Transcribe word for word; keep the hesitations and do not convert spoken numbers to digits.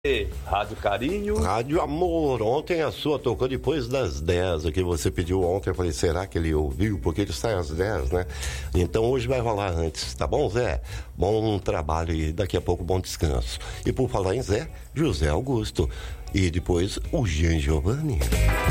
Rádio Carinho. Rádio Amor. Ontem a sua tocou depois das dez, o que você pediu ontem. Eu falei, será que ele ouviu? Porque ele sai às dez, né? Então hoje vai rolar antes, tá bom, Zé? Bom trabalho e daqui a pouco bom descanso. E por falar em Zé, José Augusto. E depois o Jean Giovanni.